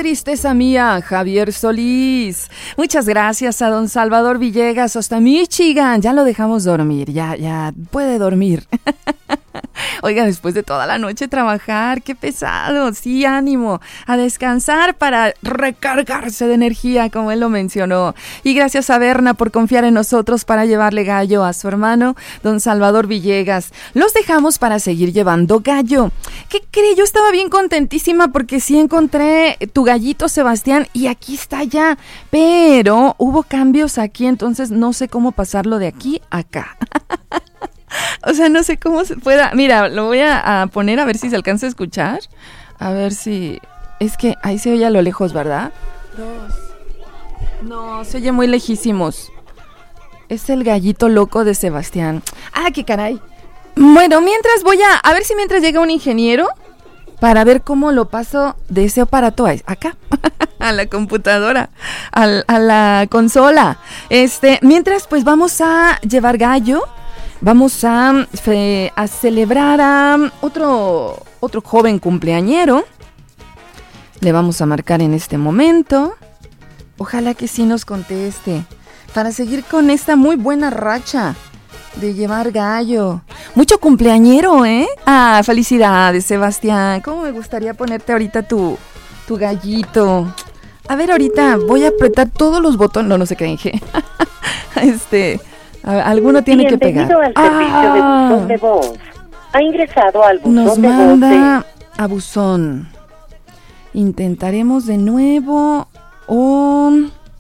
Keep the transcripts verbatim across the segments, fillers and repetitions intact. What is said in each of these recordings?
tristeza mía, Javier Solís. Muchas gracias a don Salvador Villegas, hasta Michigan. Ya lo dejamos dormir, ya, ya puede dormir. Oiga, después de toda la noche trabajar, qué pesado. Sí, ánimo, a descansar para recargarse de energía, como él lo mencionó. Y gracias a Berna por confiar en nosotros para llevarle gallo a su hermano, don Salvador Villegas. Los dejamos para seguir llevando gallo. ¿Qué cree? Yo estaba bien contentísima porque sí encontré tu gallito, Sebastián, y aquí está ya. Pero hubo cambios aquí, entonces no sé cómo pasarlo de aquí a acá. O sea, no sé cómo se pueda. Mira, lo voy a, a poner a ver si se alcanza a escuchar. A ver si... Es que ahí se oye a lo lejos, ¿verdad? Dos. No, se oye muy lejísimos. Es el gallito loco de Sebastián. ¡Ah, qué caray! Bueno, mientras voy a... A ver si mientras llega un ingeniero para ver cómo lo paso de ese aparato a acá. A la computadora, a, a la consola. Este, mientras, pues vamos a llevar gallo. Vamos a, fe, a celebrar a otro, otro joven cumpleañero. Le vamos a marcar en este momento. Ojalá que sí nos conteste. Para seguir con esta muy buena racha de llevar gallo. Mucho cumpleañero, ¿eh? Ah, felicidades, Sebastián. ¿Cómo me gustaría ponerte ahorita tu, tu gallito? A ver, ahorita voy a apretar todos los botones. No, no sé qué dije. Este... Alguno tiene que pegar. Bienvenido al servicio ah, de buzón de voz. Ha ingresado al buzón nos de voz. Nos manda a buzón. Intentaremos de nuevo. O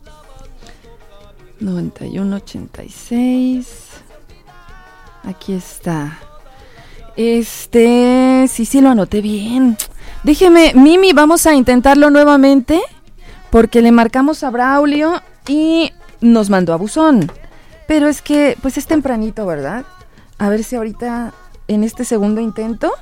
noventa y uno ochenta y seis. Aquí está. Este, sí, sí lo anoté bien. Déjeme, Mimi, vamos a intentarlo nuevamente. Porque le marcamos a Braulio y nos mandó a buzón. Pero es que, pues es tempranito, ¿verdad? A ver si ahorita, en este segundo intento,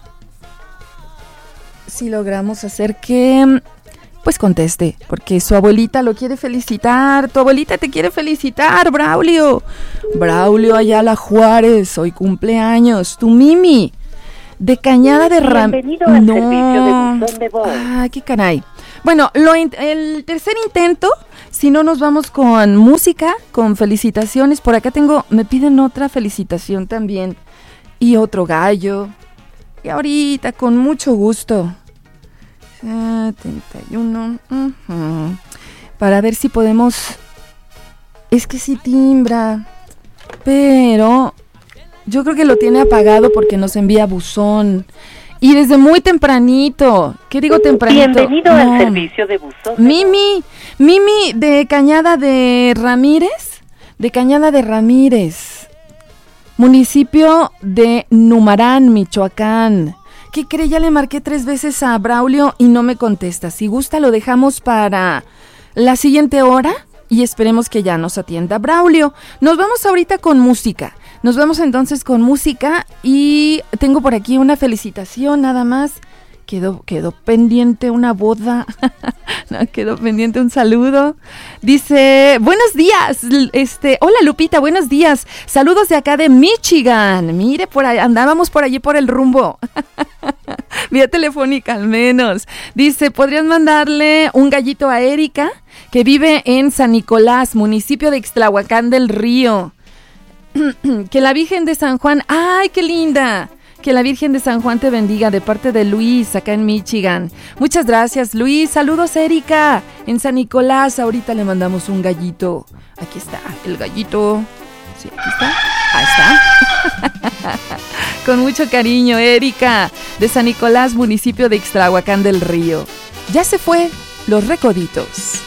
si logramos hacer que, pues conteste. Porque su abuelita lo quiere felicitar. Tu abuelita te quiere felicitar, Braulio. Braulio Ayala Juárez, hoy cumpleaños. Tu Mimi, de Cañada de Ram... Bienvenido al no. servicio de buzón de voz. Ah, qué caray. Bueno, lo in- el tercer intento... Si no, nos vamos con música, con felicitaciones. Por acá tengo, me piden otra felicitación también. Y otro gallo. Y ahorita, con mucho gusto. setenta y uno. Uh-huh. Para ver si podemos... Es que sí timbra. Pero yo creo que lo tiene apagado porque nos envía buzón. Y desde muy tempranito. ¿Qué digo tempranito? Bienvenido no. al servicio de buzón. Mimi, Mimi de Cañada de Ramírez, de Cañada de Ramírez, municipio de Numarán, Michoacán. ¿Qué cree? Ya le marqué tres veces a Braulio y no me contesta. Si gusta lo dejamos para la siguiente hora y esperemos que ya nos atienda Braulio. Nos vamos ahorita con música. Nos vamos entonces con música y tengo por aquí una felicitación nada más. Quedó, quedó pendiente una boda. No, quedó pendiente un saludo. Dice, buenos días. Este, hola Lupita, buenos días. Saludos de acá de Michigan. Mire, por ahí, andábamos por allí por el rumbo. Vía telefónica al menos. Dice, ¿podrías mandarle un gallito a Erika, que vive en San Nicolás, municipio de Ixtlahuacán del Río? Que la Virgen de San Juan, ¡ay, qué linda! Que la Virgen de San Juan te bendiga de parte de Luis, acá en Michigan. Muchas gracias, Luis. Saludos, Erika, en San Nicolás. Ahorita le mandamos un gallito. Aquí está, el gallito. Sí, aquí está. Ahí está. Con mucho cariño, Erika, de San Nicolás, municipio de Ixtlahuacán del Río. Ya se fue, Los Recoditos.